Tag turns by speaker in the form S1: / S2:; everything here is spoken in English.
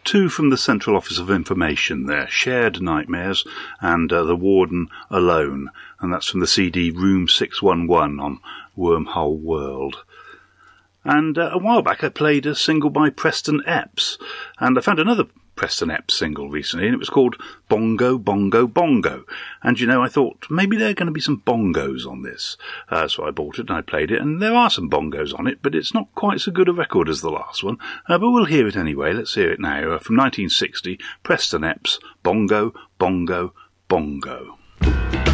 S1: two from the Central Office of Information there, Shared Nightmares and The Warden Alone, and that's from the CD Room 611 on Wormhole World. And a while back I played a single by Preston Epps, and I found another Preston Epps single recently, and it was called Bongo, Bongo, Bongo. And I thought maybe there are going to be some bongos on this. So I bought it and I played it, and there are some bongos on it, but it's not quite so good a record as the last one. But we'll hear it anyway. Let's hear it now. From 1960, Preston Epps, Bongo, Bongo, Bongo.